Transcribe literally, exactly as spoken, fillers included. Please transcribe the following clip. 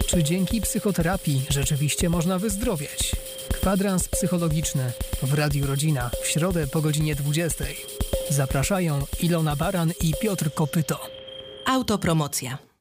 Czy dzięki psychoterapii rzeczywiście można wyzdrowieć? Kwadrans psychologiczny w Radiu Rodzina w środę po godzinie dwudziestej. Zapraszają Ilona Baran i Piotr Kopyto. Autopromocja.